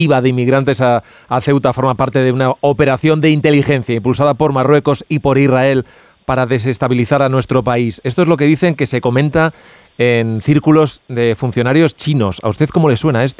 de inmigrantes a Ceuta forma parte de una operación de inteligencia impulsada por Marruecos y por Israel para desestabilizar a nuestro país. Esto es lo que dicen, que se comenta en círculos de funcionarios chinos. ¿A usted cómo le suena esto?